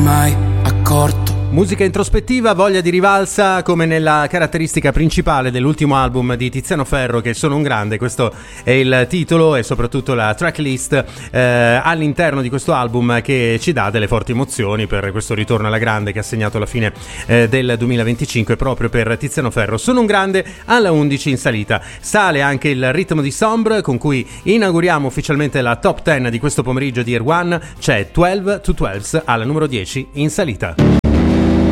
mai accorto. Musica introspettiva, voglia di rivalsa, come nella caratteristica principale dell'ultimo album di Tiziano Ferro, che Sono un grande. Questo è il titolo e soprattutto la tracklist all'interno di questo album, che ci dà delle forti emozioni per questo ritorno alla grande che ha segnato la fine del 2025 proprio per Tiziano Ferro. Sono un grande alla 11 in salita. Sale anche il ritmo di Sombre, con cui inauguriamo ufficialmente la top 10 di questo pomeriggio di Air One. C'è 12 to 12 alla numero 10 in salita.